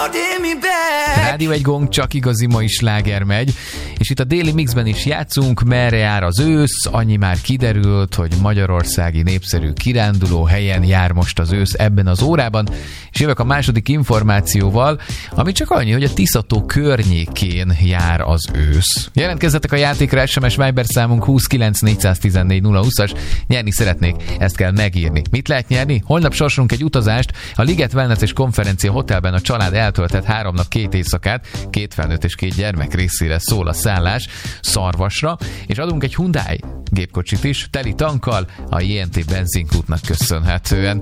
Rádió egy gong, csak igazi mai sláger megy, és itt a déli mixben is játszunk, merre jár az ősz, annyi már kiderült, hogy magyarországi népszerű kiránduló helyen jár most az ősz ebben az órában, és jövök a második információval, ami csak annyi, hogy a Tisza-tó környékén jár az ősz. Jelentkezzetek a játékra, SMS Viber számunk 29 414 020-as, nyerni szeretnék, ezt kell megírni. Mit lehet nyerni? Holnap sorsunk egy utazást a Liget Wellness és Konferencia Hotelben a család eltöltett 3 nap 2 éjszakát, 2 felnőtt és 2 gyermek részére szól a szállás Szarvasra, és adunk egy Hyundai gépkocsit is, teli tankkal, a JNT benzinkútnak köszönhetően.